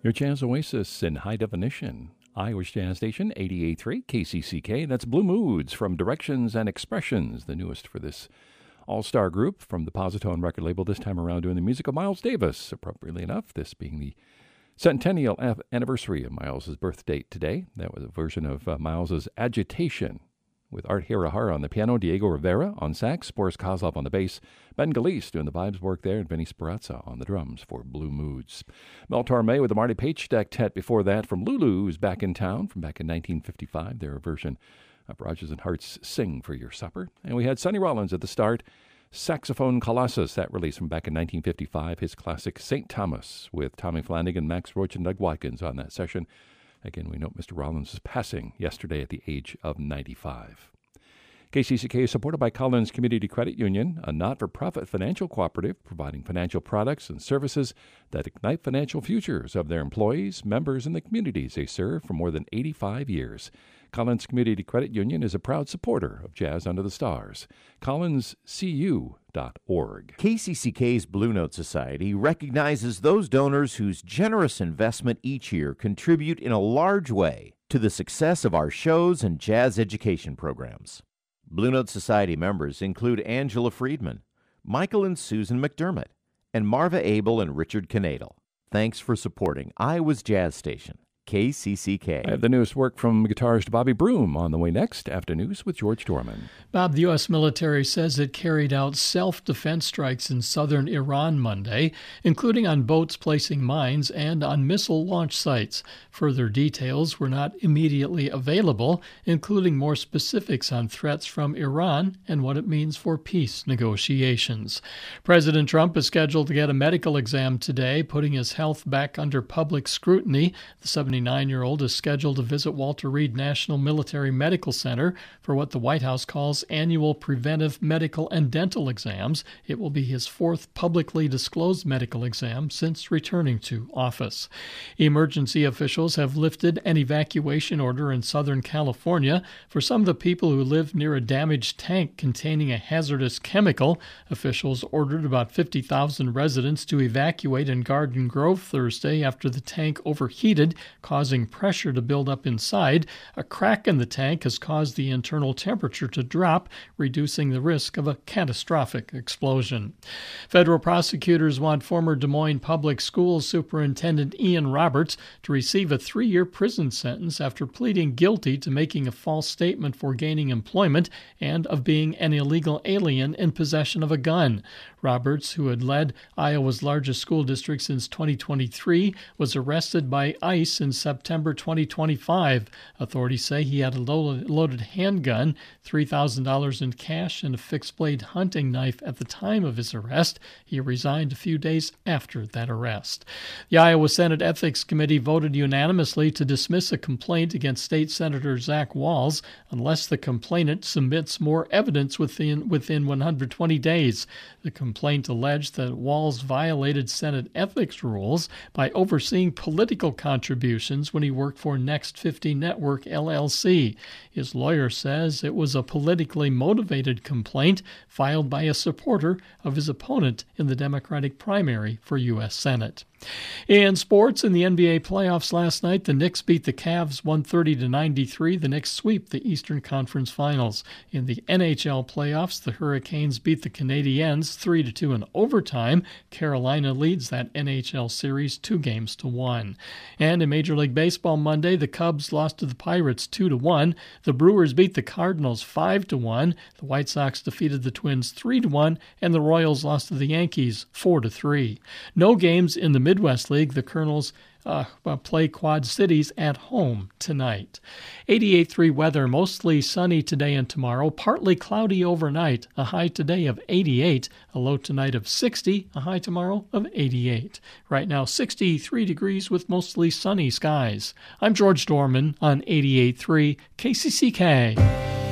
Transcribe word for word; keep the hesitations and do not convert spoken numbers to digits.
Your Jazz Oasis in high definition. Iowa's Jazz Station, eighty-eight point three K C C K. That's Blue Moods from Directions and Expressions, the newest for this all-star group from the Positone record label, this time around doing the music of Miles Davis, appropriately enough, this being the centennial anniversary of Miles' birth date today. That was a version of uh, Miles' Agitation, with Art Hirahara on the piano, Diego Rivera on sax, Boris Kozlov on the bass, Ben Galis doing the vibes work there, and Vinny Speranza on the drums for Blue Moods. Mel Torme with the Marty Page Octet before that from Lulu's Back in Town from back in nineteen fifty-five, their version of Rodgers and Hart's Sing for Your Supper. And we had Sonny Rollins at the start, Saxophone Colossus, that release from back in nineteen fifty-five, his classic Saint Thomas with Tommy Flanagan, Max Roach, and Doug Watkins on that session. Again, we note Mister Rollins is passing yesterday at the age of ninety-five. K C C K is supported by Collins Community Credit Union, a not-for-profit financial cooperative providing financial products and services that ignite financial futures of their employees, members, and the communities they serve for more than eighty-five years. Collins Community Credit Union is a proud supporter of Jazz Under the Stars. collins c u dot org. K C C K's Blue Note Society recognizes those donors whose generous investment each year contribute in a large way to the success of our shows and jazz education programs. Blue Note Society members include Angela Friedman, Michael and Susan McDermott, and Marva Abel and Richard Canadal. Thanks for supporting Iowa's Jazz Station, K C C K. I have the newest work from guitarist Bobby Broom on the way next after news with George Dorman. Bob, the U S military says it carried out self-defense strikes in southern Iran Monday, including on boats placing mines and on missile launch sites. Further details were not immediately available, including more specifics on threats from Iran and what it means for peace negotiations. President Trump is scheduled to get a medical exam today, putting his health back under public scrutiny. The seventy-nine-year-old is scheduled to visit Walter Reed National Military Medical Center for what the White House calls annual preventive medical and dental exams. It will be his fourth publicly disclosed medical exam since returning to office. Emergency officials have lifted an evacuation order in Southern California for some of the people who live near a damaged tank containing a hazardous chemical. Officials ordered about fifty thousand residents to evacuate in Garden Grove Thursday after the tank overheated, causing pressure to build up inside. A crack in the tank has caused the internal temperature to drop, reducing the risk of a catastrophic explosion. Federal prosecutors want former Des Moines Public Schools Superintendent Ian Roberts to receive a three-year prison sentence after pleading guilty to making a false statement for gaining employment and of being an illegal alien in possession of a gun. Roberts, who had led Iowa's largest school district since twenty twenty-three, was arrested by ICE in September twenty twenty-five. Authorities say he had a loaded handgun, three thousand dollars in cash, and a fixed-blade hunting knife at the time of his arrest. He resigned a few days after that arrest. The Iowa Senate Ethics Committee voted unanimously to dismiss a complaint against State Senator Zach Walz unless the complainant submits more evidence within, within one hundred twenty days. The complaint alleged that Walz violated Senate ethics rules by overseeing political contributions when he worked for Next fifty Network, L L C. His lawyer says it was a politically motivated complaint filed by a supporter of his opponent in the Democratic primary for U S Senate. In sports, in the N B A playoffs last night, the Knicks beat the Cavs one thirty to ninety-three. The Knicks sweep the Eastern Conference Finals. In the N H L playoffs, the Hurricanes beat the Canadiens three to two in overtime. Carolina leads that N H L series two games to one. And in Major League Baseball Monday, the Cubs lost to the Pirates two to one. The Brewers beat the Cardinals five to one. The White Sox defeated the Twins three to one, and the Royals lost to the Yankees four to three. No games in the Midwest League. The Colonels uh, play Quad Cities at home tonight. eighty-eight point three weather, mostly sunny today and tomorrow, partly cloudy overnight, a high today of eighty-eight, a low tonight of sixty, a high tomorrow of eighty-eight. Right now, sixty-three degrees with mostly sunny skies. I'm George Dorman on eighty-eight point three K C C K.